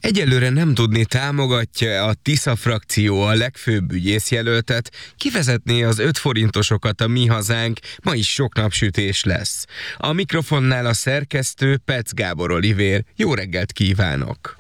Egyelőre nem tudni, támogatja a Tisza frakció a legfőbb ügyészjelöltet, kivezetné az 5 forintosokat a Mi Hazánk, ma is sok napsütés lesz. A mikrofonnál a szerkesztő Pec Gábor Olivér. Jó reggelt kívánok!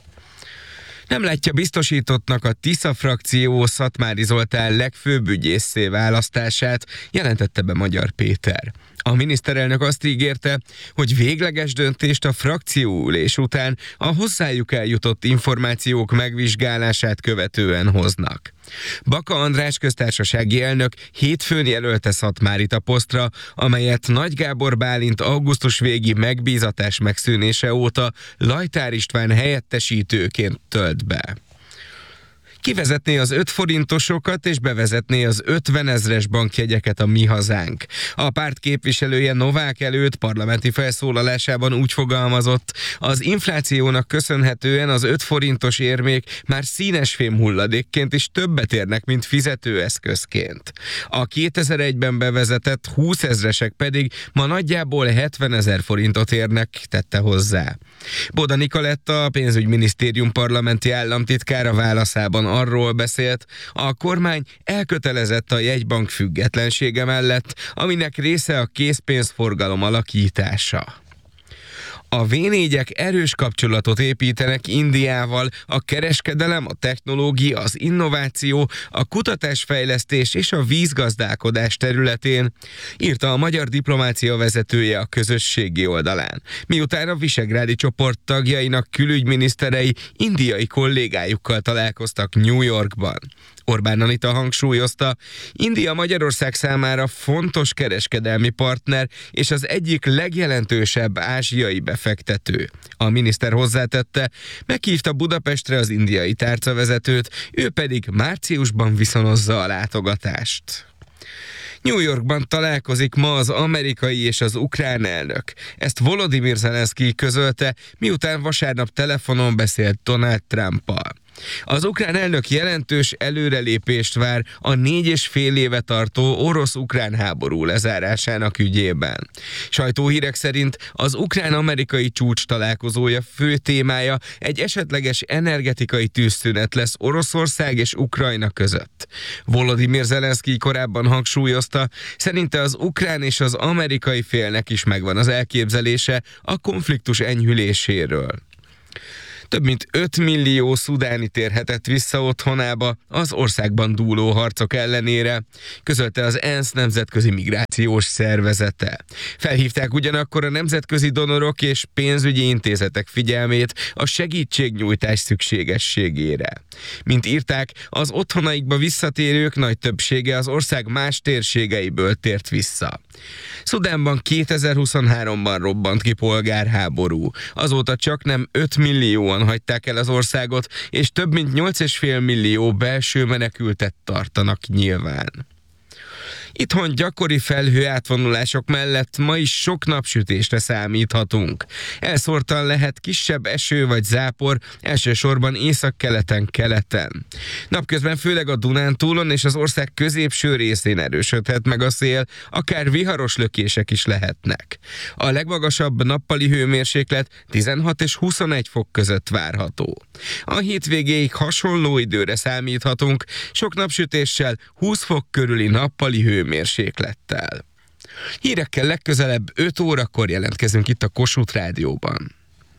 Nem látja biztosítottnak a Tisza frakció Szatmári Zoltán legfőbb ügyésszé választását, jelentette be Magyar Péter. A miniszterelnök azt ígérte, hogy végleges döntést a frakcióülés után a hozzájuk eljutott információk megvizsgálását követően hoznak. Baka András köztársasági elnök hétfőn jelölte Szatmárit a posztra, amelyet Nagy Gábor Bálint augusztus végi megbízatás megszűnése óta Lajtár István helyettesítőként tölt be. Kivezetné az 5 forintosokat és bevezetné az 50 000-es bankjegyeket a Mi Hazánk. A párt képviselője Novák előtt parlamenti felszólalásában úgy fogalmazott, az inflációnak köszönhetően az 5 forintos érmék már színesfém hulladékként is többet érnek, mint fizetőeszközként. A 2001-ben bevezetett 20 000-esek pedig ma nagyjából 70 000 forintot érnek, tette hozzá. Boda Nikoletta, a pénzügyminisztérium parlamenti államtitkára válaszában arról beszélt, a kormány elkötelezett a jegybank függetlensége mellett, aminek része a készpénzforgalom alakítása. A V4-ek erős kapcsolatot építenek Indiával, a kereskedelem, a technológia, az innováció, a kutatásfejlesztés és a vízgazdálkodás területén, írta a magyar diplomácia vezetője a közösségi oldalán. Miután a visegrádi csoport tagjainak külügyminiszterei indiai kollégájukkal találkoztak New Yorkban. Orbán Anita hangsúlyozta, India Magyarország számára fontos kereskedelmi partner és az egyik legjelentősebb ázsiai befektető. A miniszter hozzátette, meghívta Budapestre az indiai tárcavezetőt, ő pedig márciusban viszonozza a látogatást. New Yorkban találkozik ma az amerikai és az ukrán elnök. Ezt Volodymyr Zelenszkij közölte, miután vasárnap telefonon beszélt Donald Trumppal. Az ukrán elnök jelentős előrelépést vár a 4,5 éve tartó orosz-ukrán háború lezárásának ügyében. Sajtóhírek szerint az ukrán-amerikai csúcs találkozója fő témája egy esetleges energetikai tűzszünet lesz Oroszország és Ukrajna között. Volodymyr Zelenszkij korábban hangsúlyozta, szerinte az ukrán és az amerikai félnek is megvan az elképzelése a konfliktus enyhüléséről. Több mint 5 millió szudáni térhetett vissza otthonába az országban dúló harcok ellenére, közölte az ENSZ nemzetközi migrációs szervezete. Felhívták ugyanakkor a nemzetközi donorok és pénzügyi intézetek figyelmét a segítségnyújtás szükségességére. Mint írták, az otthonaikba visszatérők nagy többsége az ország más térségeiből tért vissza. Szudánban 2023-ban robbant ki polgárháború. Azóta csaknem 5 millióan hagyták el az országot, és több mint 8,5 millió belső menekültet tartanak nyilván. Itthon gyakori felhőátvonulások mellett ma is sok napsütésre számíthatunk. Elszórtan lehet kisebb eső vagy zápor, elsősorban északkeleten, keleten. Napközben főleg a Dunántúlon és az ország középső részén erősödhet meg a szél, akár viharos lökések is lehetnek. A legmagasabb nappali hőmérséklet 16 és 21 fok között várható. A hétvégéig hasonló időre számíthatunk, sok napsütéssel, 20 fok körüli nappali hőmérséklettel. Hírekkel legközelebb 5 órakor jelentkezünk itt a Kossuth Rádióban.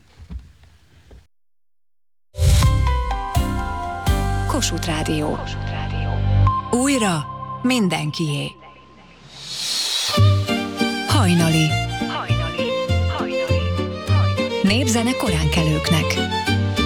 Kossuth Rádió. Újra mindenkié. Hajnali. Népzene koránkelőknek.